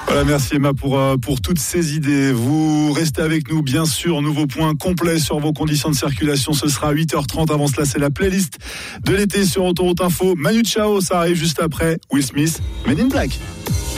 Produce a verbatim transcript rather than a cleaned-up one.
Voilà, merci Emma pour, euh, pour toutes ces idées. Vous restez avec nous, bien sûr. Nouveau point complet sur vos conditions de circulation. Ce sera à huit heures trente. Avant cela, c'est la playlist de l'été sur Autoroute Info. Manu Chao, ça arrive juste après. Will Smith, Men in Black.